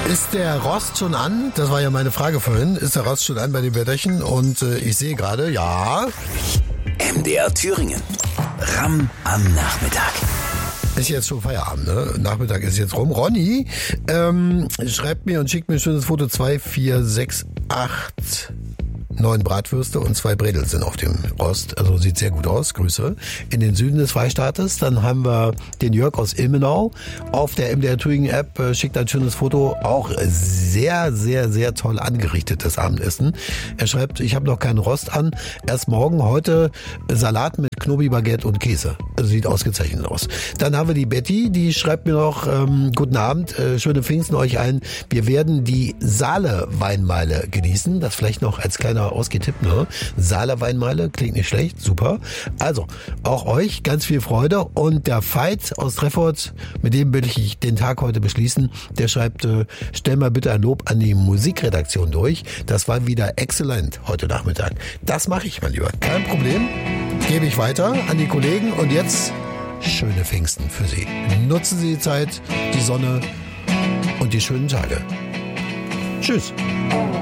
Ist der Rost schon an? Das war ja meine Frage vorhin. Ist der Rost schon an bei den Wetterchen? Und ich sehe gerade, ja. MDR Thüringen. Ramm am Nachmittag. Ist jetzt schon Feierabend, ne? Nachmittag ist jetzt rum. Ronny schreibt mir und schickt mir ein schönes Foto. 2, 4, 6, 8, 9 Bratwürste und 2 Bredel sind auf dem Rost. Also sieht sehr gut aus. Grüße. In den Süden des Freistaates. Dann haben wir den Jörg aus Ilmenau. Auf der MDR Thüringen App schickt ein schönes Foto. Auch sehr, sehr, sehr toll angerichtetes Abendessen. Er schreibt, ich habe noch keinen Rost an. Erst morgen, heute Salat mit Knobi-Baguette und Käse. Also sieht ausgezeichnet aus. Dann haben wir die Betty, die schreibt mir noch, guten Abend, schöne Pfingsten euch allen. Wir werden die Saale-Weinmeile genießen. Das vielleicht noch als kleiner ausgetippt, ne? Saale-Weinmeile, klingt nicht schlecht, super. Also, auch euch ganz viel Freude. Und der Veit aus Treffort, mit dem will ich den Tag heute beschließen, der schreibt, stell mal bitte ein Lob an die Musikredaktion durch. Das war wieder exzellent heute Nachmittag. Das mache ich, mein Lieber. Kein Problem. Gebe ich weiter an die Kollegen. Und jetzt schöne Pfingsten für Sie. Nutzen Sie die Zeit, die Sonne und die schönen Tage. Tschüss.